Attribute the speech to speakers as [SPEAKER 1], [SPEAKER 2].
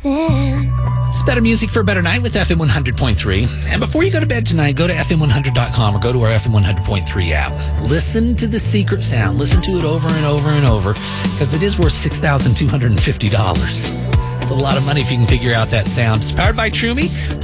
[SPEAKER 1] listen.
[SPEAKER 2] It's better music for a better night with FM 100.3. And before you go to bed tonight, go to FM100.com or go to our FM 100.3 app. Listen to the secret sound. Listen to it over and over and over because it is worth $6,250. It's a lot of money if you can figure out that sound. It's powered by Trumi.